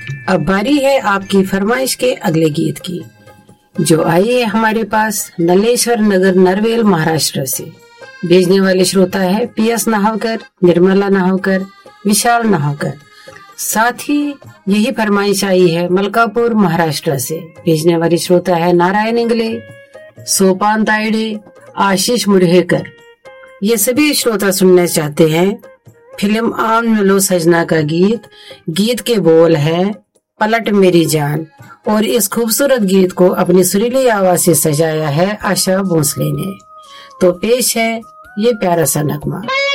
अब बारी है आपकी फरमाइश के अगले गीत की, जो आई है हमारे पास नलेश्वर नगर नरवेल महाराष्ट्र से। भेजने वाले श्रोता है PS नाहवकर, निर्मला नाहवकर, विशाल नाहवकर। साथ ही यही फरमाइश आई है मलकापुर महाराष्ट्र से। भेजने वाले श्रोता है नारायण इंगले, सोपान तायडे, आशीष मुरहेकर। ये सभी श्रोता सुनना चाहते हैं फिल्म आन मिलो सजना का गीत। गीत के बोल है पलट मेरी जान, और इस खूबसूरत गीत को अपनी सुरीली आवाज से सजाया है आशा भोसले ने। तो पेश है ये प्यारा सा नगमा।